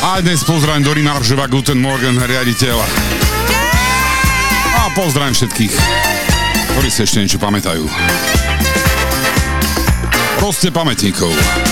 A dnes pozdravím Dorina Aržova, Guten Morgen, riaditeľ. A pozdravím všetkých, ktorí si ešte niečo pamätajú. Proste pamätníkov.